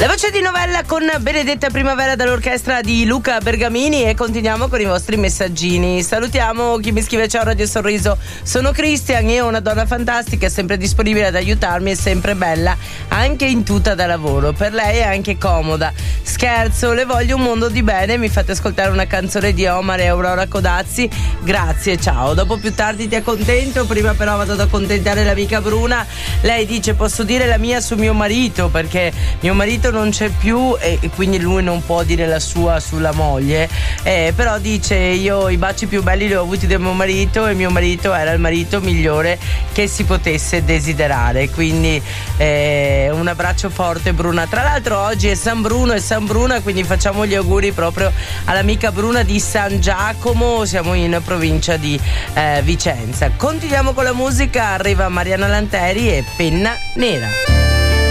La voce di Novella con Benedetta Primavera dall'orchestra di Luca Bergamini, e continuiamo con i vostri messaggini. Salutiamo chi mi scrive: ciao Radio Sorriso, sono Christian, io ho una donna fantastica, è sempre disponibile ad aiutarmi, è sempre bella, anche in tuta da lavoro, per lei è anche comoda. Scherzo, le voglio un mondo di bene, mi fate ascoltare una canzone di Omar e Aurora Codazzi, grazie, ciao. Dopo più tardi ti accontento, prima però vado ad accontentare l'amica Bruna. Lei dice: posso dire la mia su mio marito, perché mio marito non c'è più e quindi lui non può dire la sua sulla moglie, però dice: io i baci più belli li ho avuti da mio marito e mio marito era il marito migliore che si potesse desiderare. Quindi un abbraccio forte, Bruna. Tra l'altro oggi è San Bruno e San Bruna, quindi facciamo gli auguri proprio all'amica Bruna di San Giacomo, siamo in provincia di Vicenza. Continuiamo con la musica, arriva Mariana Lanteri e Penna Nera.